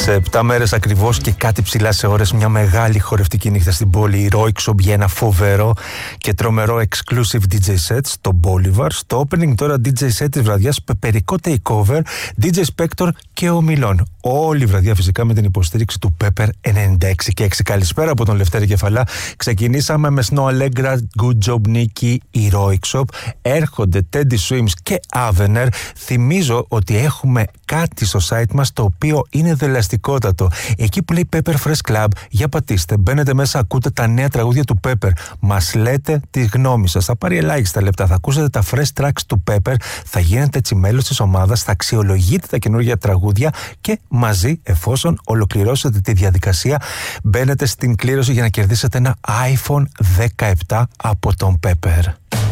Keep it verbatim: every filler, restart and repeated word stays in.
Σε επτά μέρες ακριβώς και κάτι ψηλά σε ώρες, μια μεγάλη χορευτική νύχτα στην πόλη. Η Roixop για ένα φοβερό και τρομερό exclusive ντι τζέι set στο Bolivar. Στο opening τώρα ντι τζέι set της βραδιάς, πεπερικό takeover, ντι τζέι Spector και ομιλών. Όλη η βραδιά φυσικά με την υποστήριξη του Pepper ενενήντα έξι και έξι. Καλησπέρα από τον Λευτέρη Κεφαλά. Ξεκινήσαμε με Snow Allegra, Good Job Nicky, η Roixop. Έρχονται Teddy Swims και Avener. Θυμίζω ότι έχουμε κάτι στο site μας το οποίο είναι δελαστικότατο. Εκεί που λέει Pepper Fresh Club, για πατήστε, μπαίνετε μέσα, ακούτε τα νέα τραγούδια του Pepper. Μας λέτε τη γνώμη σας. Θα πάρει ελάχιστα λεπτά. Θα ακούσετε τα fresh tracks του Pepper. Θα γίνετε έτσι μέλος της ομάδας. Θα αξιολογείτε τα καινούργια τραγούδια και μαζί, εφόσον ολοκληρώσετε τη διαδικασία, μπαίνετε στην κλήρωση για να κερδίσετε ένα άιφον δεκαεπτά από τον Pepper.